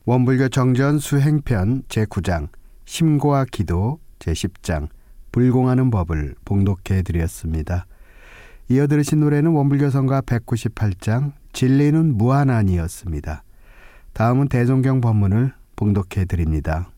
원불교 정전 수행편 제9장 심고와 기도 제10장 불공하는 법을 봉독해 드렸습니다. 이어 들으신 노래는 원불교 성가 198장 진리는 무한한이었습니다. 다음은 대종경 법문을 봉독해 드립니다.